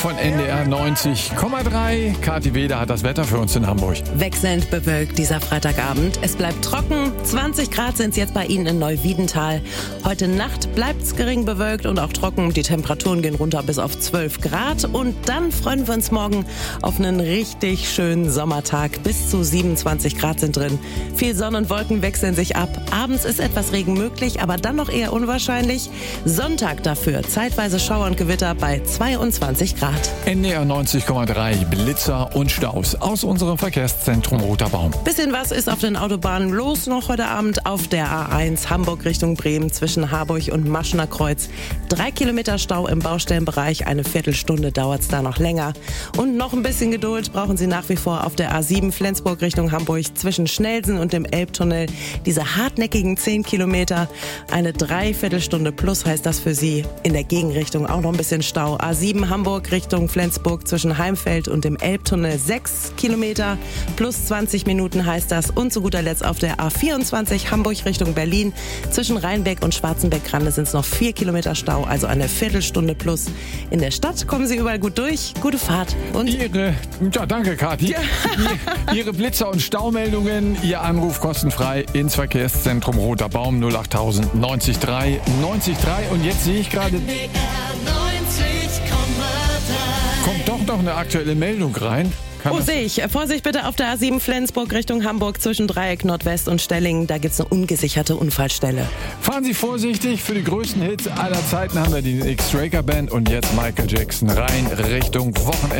von NDR 90,3. Kathi Weder hat das Wetter für uns in Hamburg. Wechselnd bewölkt dieser Freitagabend. Es bleibt trocken. 20 Grad sind es jetzt bei Ihnen in Neuwiedental. Heute Nacht bleibt es gering bewölkt und auch trocken. Die Temperaturen gehen runter bis auf 12 Grad. Und dann freuen wir uns morgen auf einen richtig schönen Sommertag. Bis zu 27 Grad sind drin. Viel Sonne und Wolken wechseln sich ab. Abends ist etwas Regen möglich, aber dann noch eher unwahrscheinlich. Sonntag dafür zeitweise Schauer und Gewitter bei 22 Grad. NDR 90,3 Blitzer und Staus aus unserem Verkehrszentrum Roter Baum. Bisschen was ist auf den Autobahnen los noch heute Abend auf der A1 Hamburg Richtung Bremen zwischen Harburg und Maschener Kreuz. 3 Kilometer Stau im Baustellenbereich, eine Viertelstunde dauert es da noch länger. Und noch ein bisschen Geduld brauchen Sie nach wie vor auf der A7 Flensburg Richtung Hamburg zwischen Schnellsen und dem Elbtunnel. Diese hartnäckigen 10 Kilometer, eine Dreiviertelstunde plus heißt das für Sie. In der Gegenrichtung auch noch ein bisschen Stau. A7 Hamburg Richtung Flensburg zwischen Heimfeld und dem Elbtunnel 6 Kilometer plus 20 Minuten heißt das. Und zu guter Letzt auf der A24 Hamburg Richtung Berlin zwischen Rheinbeck und Schwarzenbeck-Grande sind es noch 4 Kilometer Stau, also eine Viertelstunde plus. In der Stadt kommen Sie überall gut durch. Gute Fahrt. Und danke Kathi. Ja. Ihre Blitzer- und Staumeldungen, Ihr Anruf kostenfrei ins Verkehrszentrum Roter Baum 08000 90 3 90 3. Und jetzt sehe ich gerade, kommt doch noch eine aktuelle Meldung rein. Sehe ich. Vorsicht bitte auf der A7 Flensburg Richtung Hamburg zwischen Dreieck Nordwest und Stellingen. Da gibt es eine ungesicherte Unfallstelle. Fahren Sie vorsichtig. Für die größten Hits aller Zeiten haben wir die X-Straker Band und jetzt Michael Jackson rein Richtung Wochenende.